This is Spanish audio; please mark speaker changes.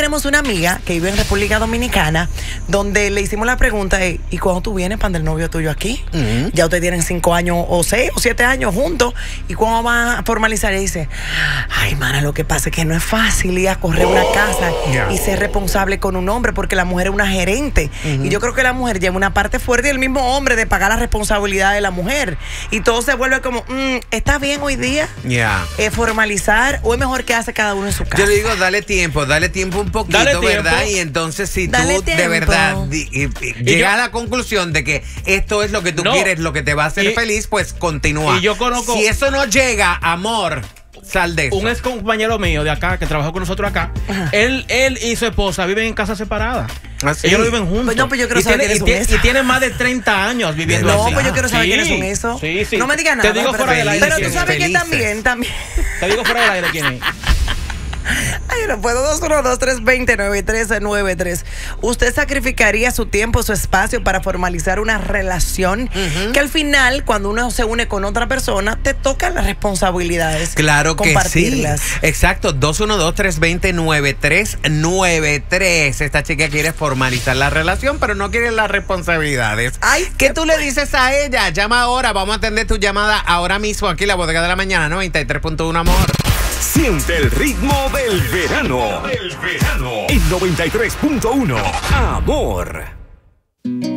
Speaker 1: tenemos una amiga que vive en República Dominicana, donde le hicimos la pregunta, ¿y cuándo tú vienes para el novio tuyo aquí? Ya ustedes tienen 5 años o 6 o 7 años juntos, ¿y cuándo van a formalizar? Y dice, ay, mana, lo que pasa es que no es fácil ir a correr una casa y ser responsable con un hombre, porque la mujer es una gerente. Y yo creo que la mujer lleva una parte fuerte y el mismo hombre de pagar la responsabilidad de la mujer. Y todo se vuelve como, ¿está bien hoy día formalizar o es mejor que hace cada uno en su casa?
Speaker 2: Yo le digo, dale tiempo un poquito, ¿verdad? Y entonces si tú de verdad llegas a la conclusión de que esto es lo que tú quieres, lo que te va a hacer feliz, pues continúa.
Speaker 3: Y yo conozco...
Speaker 2: Si eso no llega, amor, sal de eso.
Speaker 3: Un ex compañero mío de acá, que trabajó con nosotros acá, él y su esposa viven en casas separadas.
Speaker 2: ¿Ah, sí?
Speaker 3: Ellos no viven juntos.
Speaker 1: Pues no, pues yo quiero saber quiénes son esos.
Speaker 3: Y tienen más de 30 años viviendo así.
Speaker 1: No, pues yo quiero saber quiénes son esos.
Speaker 3: Sí.
Speaker 1: No me digas nada.
Speaker 3: Te digo fuera del aire.
Speaker 1: Pero tú sabes que también.
Speaker 3: Te digo fuera del aire quién es.
Speaker 1: Ay, no puedo. 212-320-9393. ¿Usted sacrificaría su tiempo, su espacio para formalizar una relación que al final, cuando uno se une con otra persona, te tocan las responsabilidades?
Speaker 2: Claro que
Speaker 1: compartirlas.
Speaker 2: sí. Exacto. 212-320-9393. Esta chica quiere formalizar la relación, pero no quiere las responsabilidades.
Speaker 1: Ay,
Speaker 2: ¿qué tú le dices a ella? Llama ahora. Vamos a atender tu llamada ahora mismo aquí en la Bodega de la Mañana 93.1, amor.
Speaker 4: Siente el ritmo del verano. En 93.1, amor.